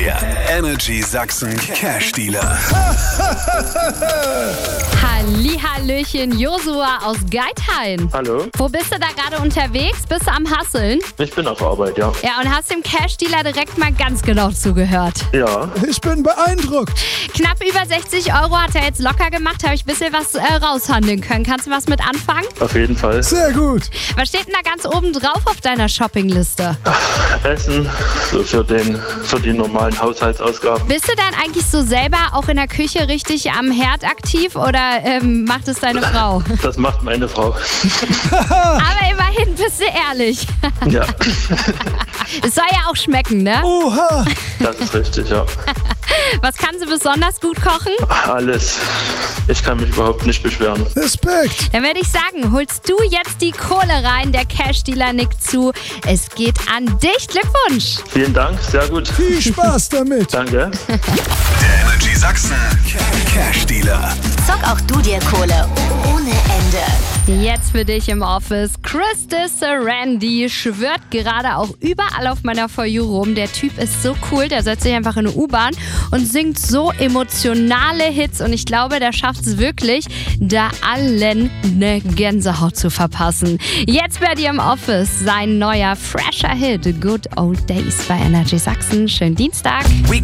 Der Energy Sachsen Cash Dealer. Hallihallöchen, Josua aus Geithain. Hallo, Wo bist du da gerade unterwegs? Bist du am Hasseln? ich bin auf Arbeit, ja. Ja, und hast dem Cash-Dealer direkt mal ganz genau zugehört. Ja, Ich bin beeindruckt. Knapp über 60 Euro hat er jetzt locker gemacht, habe ich ein bisschen was raushandeln können. Kannst du was mit anfangen? auf jeden Fall. Sehr gut. Was steht denn da ganz oben drauf auf deiner Shoppingliste? Essen, so für die normalen Haushaltsausgaben. Bist du dann eigentlich so selber auch in der Küche richtig am Herd aktiv oder macht es deine Frau? Das macht meine Frau. Aber immerhin bist du ehrlich. Ja, Es soll ja auch schmecken, ne? Oha. das ist richtig, ja. Was kann sie besonders gut kochen? Alles. Ich kann mich überhaupt nicht beschweren. Respekt. Dann würde ich sagen, holst du jetzt die Kohle rein, der Cash-Dealer nickt zu. Es geht an dich. Glückwunsch! Vielen Dank, sehr gut. Viel Spaß damit. Danke. Der Energy Sachsen Cash Dealer. Zock auch du dir Kohle ohne Ende. Jetzt für dich im Office. Christus Randy schwört gerade auch überall auf meiner For You rum. Der Typ ist so cool, der setzt sich einfach in eine U-Bahn und singt so emotionale Hits. Und ich glaube, der schafft es wirklich, da allen eine Gänsehaut zu verpassen. Jetzt bei dir im Office sein neuer, fresher Hit, Good Old Days bei Energy Sachsen. Schönen Dienstag.